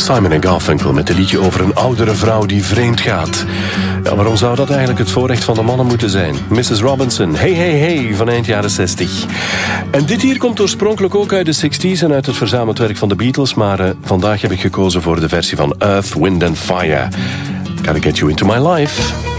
Simon & Garfunkel met een liedje over een oudere vrouw die vreemd gaat. Ja, waarom zou dat eigenlijk het voorrecht van de mannen moeten zijn? Mrs. Robinson, Hey Hey Hey van eind jaren 60. En dit hier komt oorspronkelijk ook uit de 60s en uit het verzameld werk van de Beatles, maar vandaag heb ik gekozen voor de versie van Earth, Wind and Fire. Gotta Get You Into My Life.